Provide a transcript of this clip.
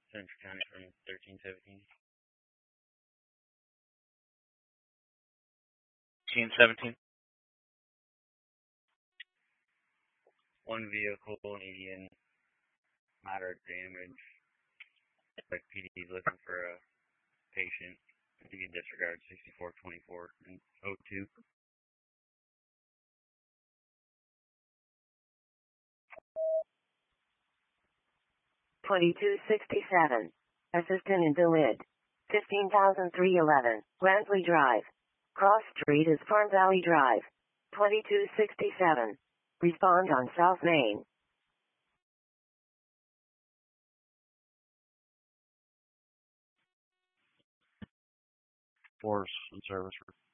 Central County from 1317. 17. One vehicle, median, moderate damage. Like PD is looking for a patient. You can disregard 6424 and 02. 2267. Assistant in the lid. 15,311. Grantley Drive. Cross Street is Farm Valley Drive. 2267. Respond on South Main. Force and service.